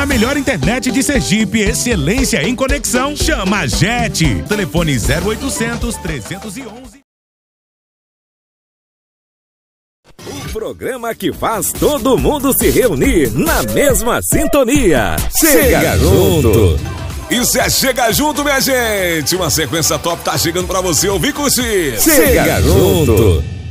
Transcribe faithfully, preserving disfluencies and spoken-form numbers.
na melhor internet de Sergipe, excelência em conexão. Chama a Jet. Telefone zero oitocentos, trezentos e onze. O programa que faz todo mundo se reunir na mesma sintonia. Chega, Chega junto. Isso é Chega Junto, minha gente. Uma sequência top tá chegando pra você ouvir, curtir. Chega, Chega junto.